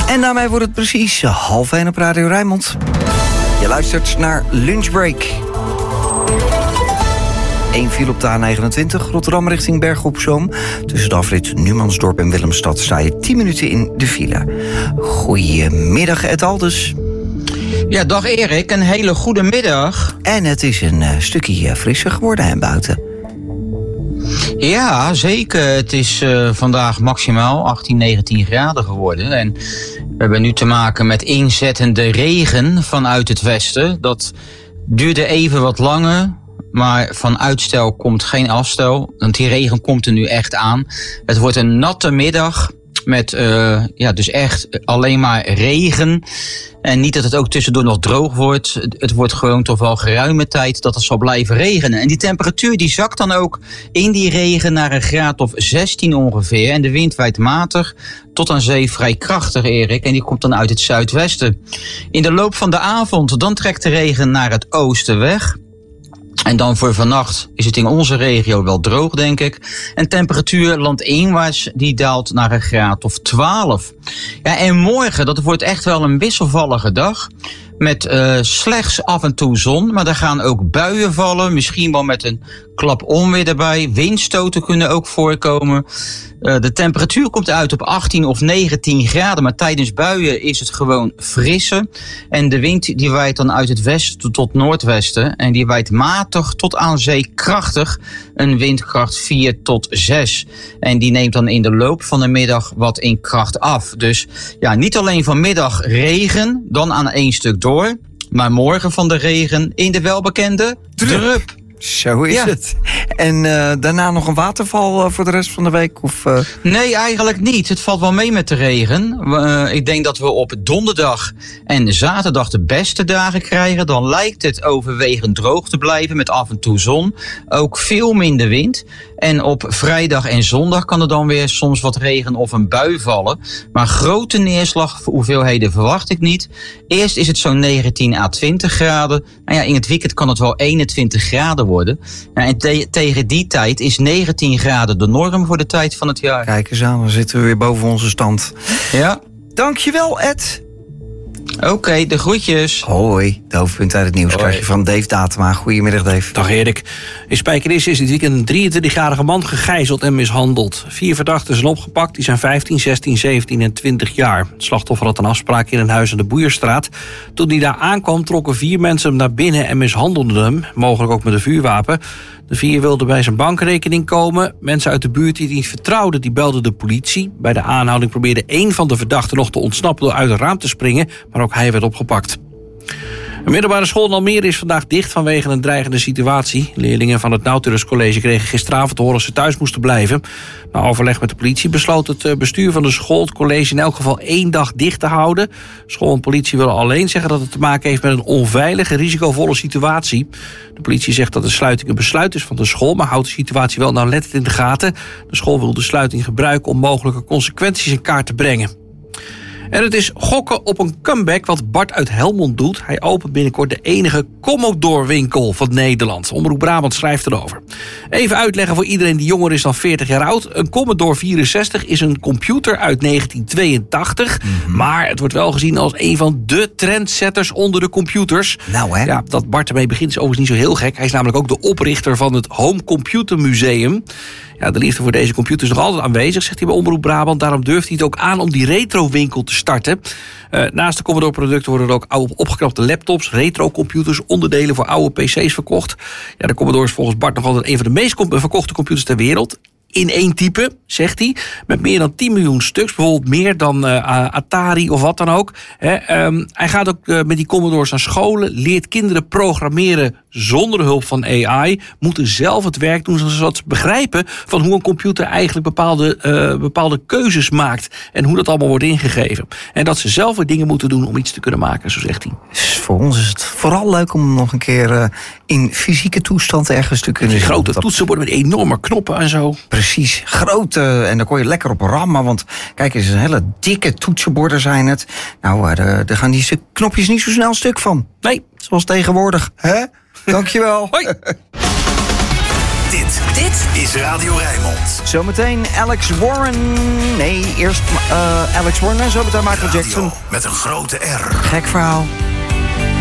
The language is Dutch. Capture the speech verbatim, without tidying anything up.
En daarmee wordt het precies half één op Radio Rijnmond. Je luistert naar Lunchbreak. Eén file op de A negenentwintig, Rotterdam richting Bergen op Zoom. Tussen de afrit Numansdorp en Willemstad sta je tien minuten in de file. Goedemiddag, Ed Alders. Ja, dag Erik, een hele goede middag. En het is een uh, stukje frisser geworden hè, buiten. Ja, zeker. Het is uh, vandaag maximaal achttien, negentien graden geworden. En we hebben nu te maken met inzettende regen vanuit het westen. Dat duurde even wat langer, maar van uitstel komt geen afstel. Want die regen komt er nu echt aan. Het wordt een natte middag met uh, ja, dus echt alleen maar regen. En niet dat het ook tussendoor nog droog wordt. Het wordt gewoon toch wel geruime tijd dat het zal blijven regenen. En die temperatuur die zakt dan ook in die regen naar een graad of zestien ongeveer. En de wind waait matig tot aan zee vrij krachtig, Erik. En die komt dan uit het zuidwesten. In de loop van de avond dan trekt de regen naar het oosten weg. En dan voor vannacht is het in onze regio wel droog, denk ik. En temperatuur landinwaarts die daalt naar een graad of twaalf. Ja, en morgen, dat wordt echt wel een wisselvallige dag. Met uh, slechts af en toe zon, maar er gaan ook buien vallen. Misschien wel met een klap onweer erbij. Windstoten kunnen ook voorkomen. Uh, de temperatuur komt uit op achttien of negentien graden. Maar tijdens buien is het gewoon frisse. En de wind die waait dan uit het westen tot noordwesten. En die waait matig tot aan zee krachtig. Een windkracht vier tot zes. En die neemt dan in de loop van de middag wat in kracht af. Dus ja, niet alleen vanmiddag regen, dan aan één stuk door. Maar morgen van de regen in de welbekende drup. drup. Zo is ja. het. En uh, daarna nog een waterval uh, voor de rest van de week? Of, uh... Nee, eigenlijk niet. Het valt wel mee met de regen. Uh, ik denk dat we op donderdag en zaterdag de beste dagen krijgen. Dan lijkt het overwegend droog te blijven met af en toe zon. Ook veel minder wind. En op vrijdag en zondag kan er dan weer soms wat regen of een bui vallen. Maar grote neerslaghoeveelheden verwacht ik niet. Eerst is het zo'n negentien à twintig graden. Nou ja, in het weekend kan het wel eenentwintig graden worden. En te- tegen die tijd is negentien graden de norm voor de tijd van het jaar. Kijk eens aan, dan zitten we weer boven onze stand. Ja. Dankjewel, Ed. Oké, okay, de groetjes. Hoi, de hoofdpunt uit het nieuws Hoi. krijg je van Dave Datema. Goedemiddag, Dave. Dag Erik. In Spijkenisse is dit weekend een drieëntwintigjarige man gegijzeld en mishandeld. Vier verdachten zijn opgepakt, die zijn vijftien, zestien, zeventien en twintig jaar. Het slachtoffer had een afspraak in een huis aan de Boeierstraat. Toen hij daar aankwam, trokken vier mensen hem naar binnen en mishandelden hem. Mogelijk ook met een vuurwapen. De vier wilden bij zijn bankrekening komen. Mensen uit de buurt die het niet vertrouwden, die belden de politie. Bij de aanhouding probeerde één van de verdachten nog te ontsnappen door uit het raam te springen, maar ook hij werd opgepakt. Een middelbare school in Almere is vandaag dicht vanwege een dreigende situatie. Leerlingen van het Nautilus College kregen gisteravond te horen dat ze thuis moesten blijven. Na overleg met de politie besloot het bestuur van de school het college in elk geval één dag dicht te houden. School en politie willen alleen zeggen dat het te maken heeft met een onveilige, risicovolle situatie. De politie zegt dat de sluiting een besluit is van de school, maar houdt de situatie wel nauwlettend in de gaten. De school wil de sluiting gebruiken om mogelijke consequenties in kaart te brengen. En het is gokken op een comeback wat Bart uit Helmond doet. Hij opent binnenkort de enige Commodore-winkel van Nederland. Omroep Brabant schrijft erover. Even uitleggen voor iedereen die jonger is dan veertig jaar oud. Een Commodore vierenzestig is een computer uit negentien tweeëntachtig. Mm-hmm. Maar het wordt wel gezien als een van de trendsetters onder de computers. Nou hè? Ja, dat Bart ermee begint is overigens niet zo heel gek. Hij is namelijk ook de oprichter van het Home Computer Museum. Ja, de liefde voor deze computers is nog altijd aanwezig, zegt hij bij Omroep Brabant. Daarom durft hij het ook aan om die retro-winkel te starten. Uh, naast de Commodore-producten worden er ook oude opgeknapte laptops, retro-computers, onderdelen voor oude pc's verkocht. Ja, de Commodore is volgens Bart nog altijd een van de meest verkochte computers ter wereld. In één type, zegt hij, met meer dan tien miljoen stuks. Bijvoorbeeld meer dan uh, Atari of wat dan ook. He, um, hij gaat ook uh, met die Commodores naar scholen, leert kinderen programmeren zonder hulp van A I. Moeten zelf het werk doen, zodat ze begrijpen van hoe een computer eigenlijk bepaalde, uh, bepaalde keuzes maakt. En hoe dat allemaal wordt ingegeven. En dat ze zelf weer dingen moeten doen om iets te kunnen maken, zo zegt hij. Voor ons is het vooral leuk om nog een keer uh, in fysieke toestand ergens te kunnen zien. Die grote toetsenborden met enorme knoppen en zo. Precies, grote. En daar kon je lekker op rammen. Want kijk eens, een hele dikke toetsenborden zijn het. Nou, daar, daar gaan die knopjes niet zo snel stuk van. Nee. Zoals tegenwoordig. Hè? Dankjewel. Hoi. Dit, dit is Radio Rijnmond. Zometeen Alex Warren. Nee, eerst uh, Alex Warren en zometeen Michael Radio Jackson. met een grote R. Gek verhaal.